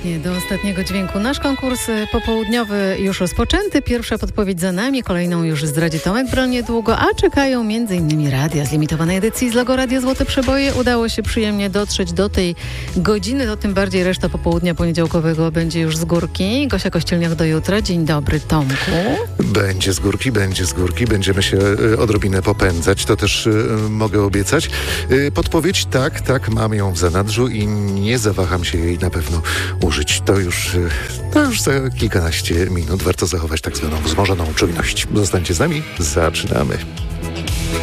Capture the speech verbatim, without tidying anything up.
Ostatnie, do ostatniego dźwięku. Nasz konkurs popołudniowy już rozpoczęty. Pierwsza podpowiedź za nami, kolejną już zdradzi Tomek Broń niedługo, a czekają m.in. radia z limitowanej edycji z logo Radio Złote Przeboje. Udało się przyjemnie dotrzeć do tej godziny, to tym bardziej reszta popołudnia poniedziałkowego będzie już z górki. Gosia Kościelniak do jutra. Dzień dobry, Tomku. Będzie z górki, będzie z górki. Będziemy się y, odrobinę popędzać, to też y, mogę obiecać. Y, podpowiedź, tak, tak, mam ją w zanadrzu i nie zawaham się jej na pewno użyć. To już, y, to już za kilkanaście minut. Warto zachować tak zwaną wzmożoną czujność. Zostańcie z nami, zaczynamy.